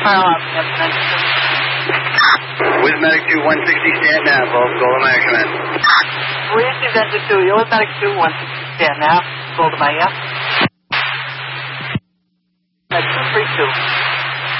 File out the evidence. With Medic 2, 160 stand nav, Golden Maya command. We received engine 2, you with Medic 2, 160 stand nav, Golden Maya. 232.